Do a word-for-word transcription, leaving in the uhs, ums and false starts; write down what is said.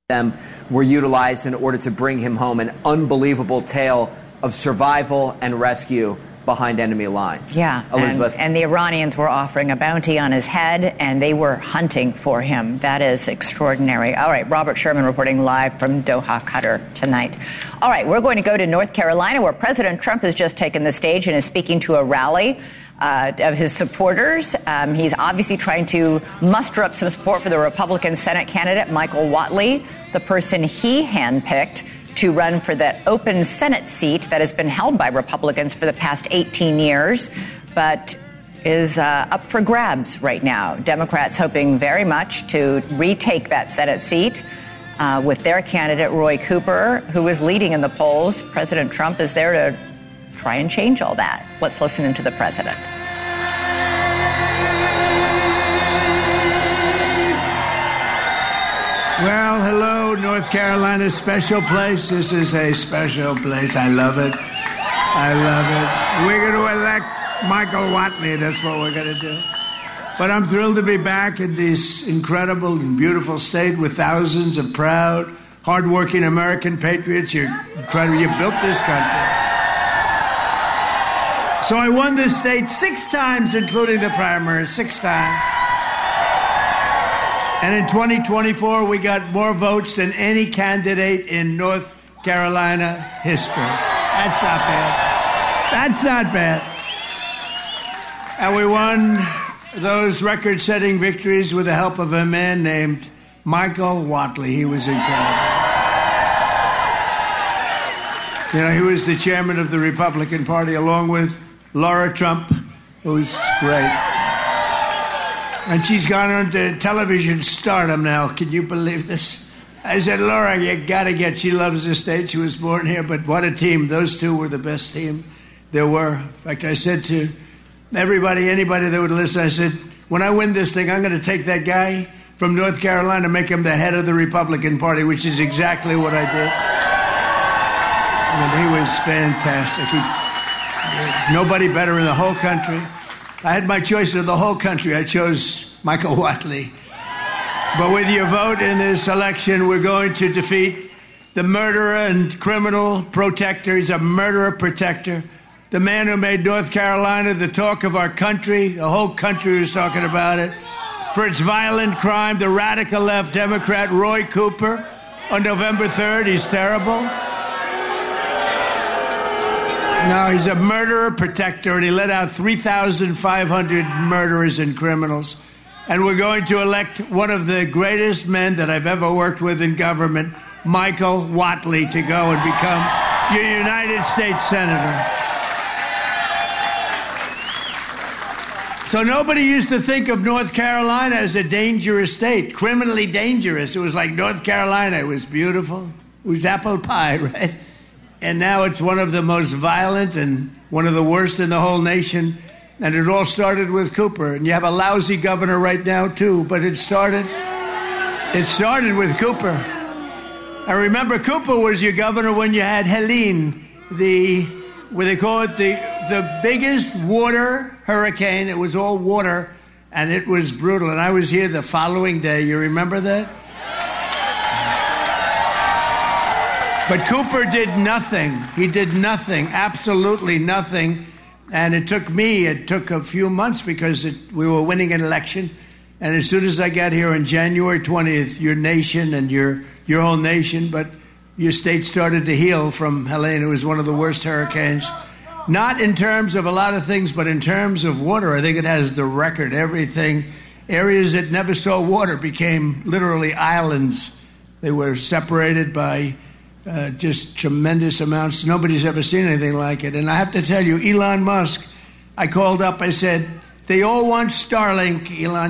them were utilized in order to bring him home. An unbelievable tale of survival and rescue behind enemy lines. Yeah, Elizabeth. And, and the Iranians were offering a bounty on his head, and they were hunting for him. That is extraordinary. All right, Robert Sherman reporting live from Doha, Qatar tonight. All right, we're going to go to North Carolina, where President Trump has just taken the stage and is speaking to a rally uh, of his supporters. Um, he's obviously trying to muster up some support for the Republican Senate candidate, Michael Whatley, the person he handpicked to run for that open Senate seat that has been held by Republicans for the past eighteen years, but is uh, up for grabs right now. Democrats hoping very much to retake that Senate seat uh, with their candidate, Roy Cooper, who is leading in the polls. President Trump is there to try and change all that. Let's listen into the president. Well, hello, North Carolina, special place. This is a special place. I love it. I love it. We're going to elect Michael Whatley. That's what we're going to do. But I'm thrilled to be back in this incredible and beautiful state with thousands of proud, hardworking American patriots. You're incredible. You built this country. So I won this state six times, including the primaries, six times. And in twenty twenty-four, we got more votes than any candidate in North Carolina history. That's not bad. That's not bad. And we won those record-setting victories with the help of a man named Michael Whatley. He was incredible. You know, he was the chairman of the Republican Party, along with Laura Trump, who's great. And she's gone on to television stardom now. Can you believe this? I said, Laura, you got to get, she loves the state. She was born here, but what a team. Those two were the best team there were. In fact, I said to everybody, anybody that would listen, I said, when I win this thing, I'm going to take that guy from North Carolina, make him the head of the Republican Party, which is exactly what I did. And he was fantastic. He, nobody better in the whole country. I had my choice of the whole country. I chose Michael Whatley. But with your vote in this election, we're going to defeat the murderer and criminal protector. He's a murderer protector. The man who made North Carolina the talk of our country. The whole country was talking about it. For its violent crime, the radical left Democrat Roy Cooper on November third. He's terrible. No, he's a murderer protector, and he let out three thousand five hundred murderers and criminals. And we're going to elect one of the greatest men that I've ever worked with in government, Michael Whatley, to go and become your United States Senator. So nobody used to think of North Carolina as a dangerous state, criminally dangerous. It was like North Carolina. It was beautiful. It was apple pie, right? And now it's one of the most violent and one of the worst in the whole nation. And it all started with Cooper. And you have a lousy governor right now, too. But it started, it started with Cooper. I remember Cooper was your governor when you had Helene, the, what they call it, the, the biggest water hurricane. It was all water, and it was brutal. And I was here the following day. You remember that? But Cooper did nothing. He did nothing, absolutely nothing. And it took me, it took a few months because it, we were winning an election. And as soon as I got here on January twentieth, your nation and your your whole nation, but your state started to heal from Helene. It was one of the worst hurricanes. Not in terms of a lot of things, but in terms of water. I think it has the record. Everything, areas that never saw water became literally islands. They were separated by Uh, just tremendous amounts. Nobody's ever seen anything like it. And I have to tell you, Elon Musk, I called up, I said, they all want Starlink, Elon.